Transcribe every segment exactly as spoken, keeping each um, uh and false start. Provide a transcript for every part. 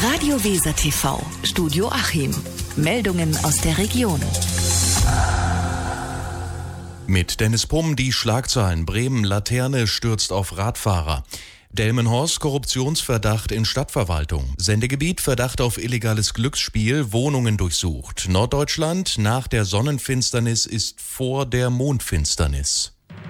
Radio Weser T V, Studio Achim. Meldungen aus der Region. Mit Dennis Pumm die Schlagzeilen. Bremen, Laterne stürzt auf Radfahrer. Delmenhorst, Korruptionsverdacht in Stadtverwaltung. Sendegebiet, Verdacht auf illegales Glücksspiel, Wohnungen durchsucht. Norddeutschland, nach der Sonnenfinsternis ist vor der Mondfinsternis.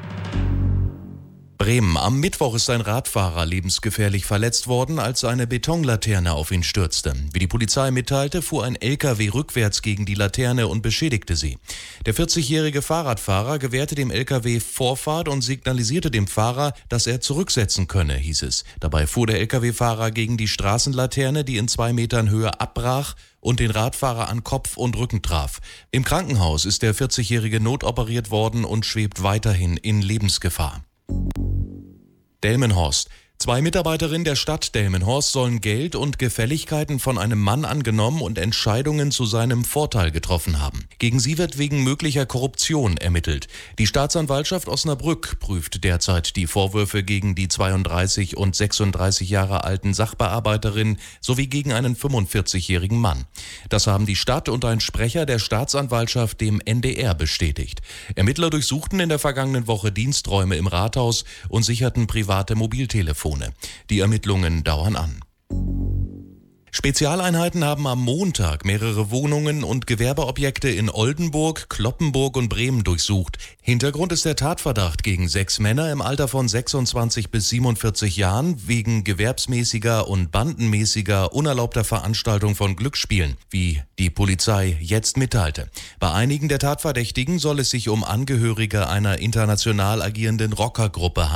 Bremen. Am Mittwoch ist ein Radfahrer lebensgefährlich verletzt worden, als eine Betonlaterne auf ihn stürzte. Wie die Polizei mitteilte, fuhr ein L K W rückwärts gegen die Laterne und beschädigte sie. Der vierzigjährige Fahrradfahrer gewährte dem L K W Vorfahrt und signalisierte dem Fahrer, dass er zurücksetzen könne, hieß es. Dabei fuhr der L K W-Fahrer gegen die Straßenlaterne, die in zwei Metern Höhe abbrach und den Radfahrer an Kopf und Rücken traf. Im Krankenhaus ist der vierzigjährige notoperiert worden und schwebt weiterhin in Lebensgefahr. Delmenhorst. Zwei Mitarbeiterinnen der Stadt Delmenhorst sollen Geld und Gefälligkeiten von einem Mann angenommen und Entscheidungen zu seinem Vorteil getroffen haben. Gegen sie wird wegen möglicher Korruption ermittelt. Die Staatsanwaltschaft Osnabrück prüft derzeit die Vorwürfe gegen die zweiunddreißig und sechsunddreißig Jahre alten Sachbearbeiterin sowie gegen einen fünfundvierzigjährigen Mann. Das haben die Stadt und ein Sprecher der Staatsanwaltschaft dem N D R bestätigt. Ermittler durchsuchten in der vergangenen Woche Diensträume im Rathaus und sicherten private Mobiltelefone. Die Ermittlungen dauern an. Spezialeinheiten haben am Montag mehrere Wohnungen und Gewerbeobjekte in Oldenburg, Cloppenburg und Bremen durchsucht. Hintergrund ist der Tatverdacht gegen sechs Männer im Alter von sechsundzwanzig bis siebenundvierzig Jahren wegen gewerbsmäßiger und bandenmäßiger unerlaubter Veranstaltung von Glücksspielen, wie die Polizei jetzt mitteilte. Bei einigen der Tatverdächtigen soll es sich um Angehörige einer international agierenden Rockergruppe handeln.